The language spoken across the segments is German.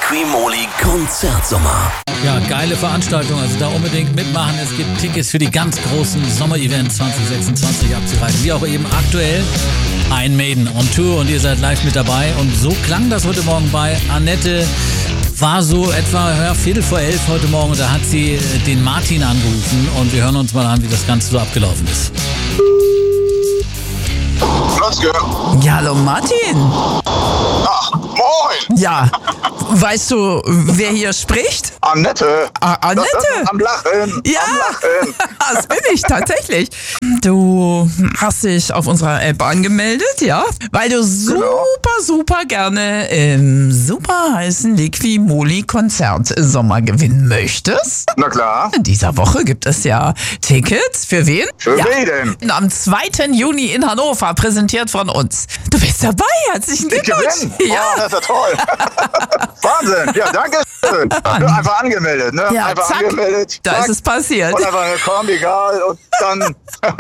Liquimoli Konzertsommer. Ja, geile Veranstaltung, also da unbedingt mitmachen. Es gibt Tickets für die ganz großen Sommer-Events 2026 abzureißen. Wie auch eben aktuell Iron Maiden on Tour und ihr seid live mit dabei. Und so klang das heute Morgen bei Annette. War so etwa 11:15 heute Morgen und da hat sie den Martin angerufen und wir hören uns mal an, wie das Ganze so abgelaufen ist. Flotzke. Ja, hallo Martin. Ach, moin. Ja, weißt du, wer hier spricht? Annette. Annette? Das am Lachen. Ja, Am Lachen. das bin ich tatsächlich. Du hast dich auf unserer App angemeldet, ja? Weil du super gerne im super heißen Liquimoli Konzertsommer gewinnen möchtest. Na klar. In dieser Woche gibt es ja Tickets. Für wen? Für wen denn? Am 2. Juni in Hannover, präsentiert von uns. Du bist dabei, herzlichen Ich Glückwunsch. gewinne. Ja. Oh, das ist ja toll. Wahnsinn. Ja, danke schön. Einfach angemeldet, ne? Ja, einfach zack, angemeldet. da zack. ist es passiert. Und einfach gekommen, egal. Und dann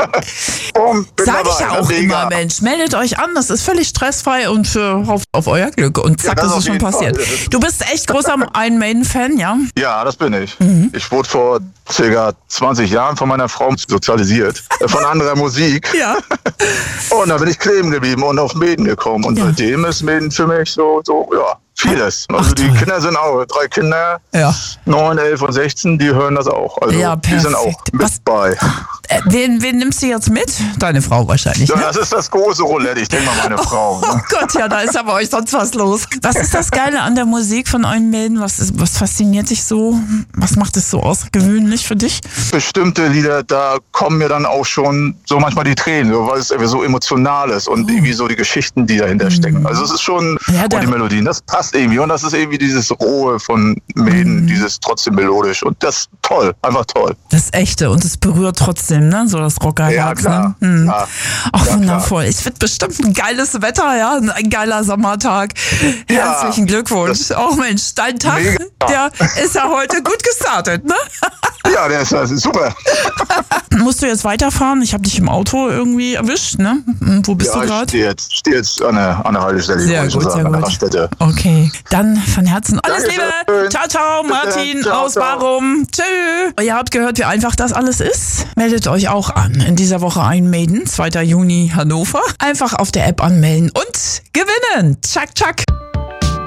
boom, bin Sag dabei. ich ja auch Mega. immer, Mensch, meldet euch an, das ist völlig stressfrei und auf euer Glück. Und zack, Ja, das ist es auf schon jeden passiert. Fall. Du bist echt großer Iron Maiden-Fan, ja? Ja, das bin ich. Ich wurde vor ca. 20 Jahren von meiner Frau sozialisiert. Von anderer Musik. Ja. Und da bin ich kleben geblieben und auf Maiden gekommen. Und seitdem ist Maiden für mich so ja, vieles. Also die Kinder sind auch, 3 Kinder, Ja. 9, 11 und 16, die hören das auch. Also Ja, die sind auch perfekt. mit Was- bei. Wen nimmst du jetzt mit? Deine Frau wahrscheinlich, Ja, ne? das ist das große Roulette, ich denke mal meine Frau. Oh Ne? Gott, ja, da ist ja bei euch sonst was los. Was ist das Geile an der Musik von Iron Maiden? Was fasziniert dich so? Was macht es so außergewöhnlich für dich? Bestimmte Lieder, da kommen mir dann auch schon so manchmal die Tränen, so, weil es irgendwie so emotional ist und irgendwie so die Geschichten, die dahinter stecken. Also es ist schon, Ja, und die Melodien, das passt irgendwie und das ist irgendwie dieses Rohe von Maiden, dieses trotzdem melodisch und das ist toll, einfach toll. Das Echte und es berührt trotzdem, ne? So das Rockerherz. Ja, klar. Ne? Ja. Ach, Ja, wundervoll. Es wird bestimmt ein geiles Wetter, ja? Ein geiler Sommertag. Ja, Herzlichen Glückwunsch. Oh Mensch, dein Tag, Mega. der ist ja heute gut gestartet, ne? Ja, das ist super. Musst du jetzt weiterfahren? Ich habe dich im Auto irgendwie erwischt, ne? Wo bist du Ja, ich gerade? stehe jetzt an der Haltestelle, Sehr wollte ich schon gut, sagen, sehr an der gut. Raststätte. Okay, dann von Herzen alles Dankeschön. Liebe. Ciao, ciao, Bitte. Martin Ciao, aus ciao. Warum. Tschö. Ihr habt gehört, wie einfach das alles ist. Meldet euch auch an. In dieser Woche Iron Maiden, 2. Juni Hannover. Einfach auf der App anmelden und gewinnen. Tschak, tschak.